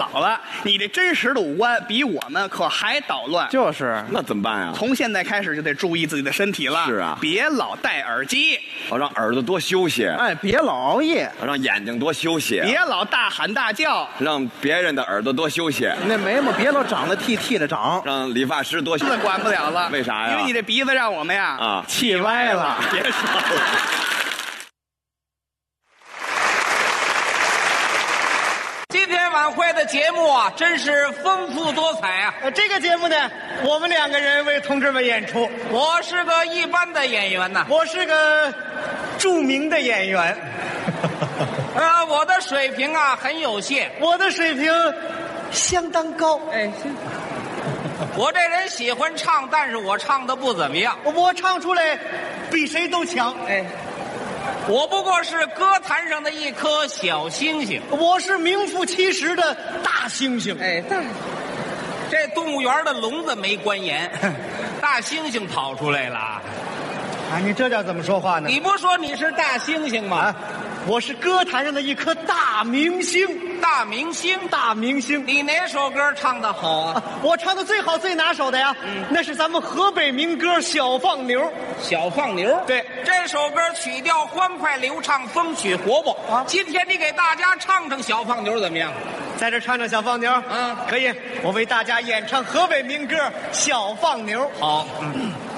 老了，你这真实的五官比我们可还捣乱。 就是， 那怎么办呀？ 从现在开始就得注意自己的身体了。 是啊， 别老戴耳机， 让耳朵多休息。 哎，别老熬夜， 让眼睛多休息。 别老大喊大叫， 让别人的耳朵多休息。 那眉毛别老长得剃的长。 让理发师多休息。 管不了了， 为啥呀？ 因为你这鼻子让我们呀气歪了。 别说了。 今天晚会的节目啊，真是丰富多彩啊！ 这个节目呢，我们2个人为同志们演出。 我是个一般的演员呐， 我是个著名的演员。 我的水平啊很有限， 我的水平相当高。 哎，我这人喜欢唱，但是我唱的不怎么样。 我唱出来比谁都强。 哎。我不过是歌坛上的一颗小星星， 我是名副其实的大猩猩。 哎，这动物园的笼子没关严，大猩猩跑出来了。 啊，你这叫怎么说话呢？ 你不说你是大猩猩吗？ 我是歌坛上的一颗大明星。 大明星， 大明星。 你哪首歌唱得好啊？ 我唱的最好最拿手的呀，那是咱们河北民歌《小放牛》。 小放牛， 对， 这首歌曲调欢快流畅，风趣活泼啊。今天你给大家唱唱小放牛怎么样？ 在这唱唱小放牛啊， 可以。我为大家演唱河北民歌《小放牛》。 好，